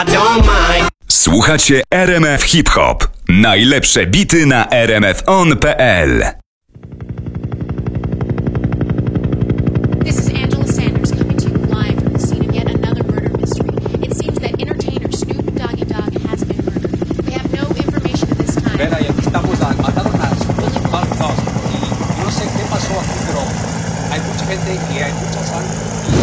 I don't mind. Słuchacie RMF Hip Hop. Najlepsze bity na rmfon.pl. This is Angela Sanders coming to you live from the scene of yet another murder mystery. It seems that entertainer Snoop Doggy Dogg has been murdered. We have no information at this time. Vera, y aquí estamos, mataron a y no sé qué pasó aquí, pero hay mucha gente y hay mucha sangre.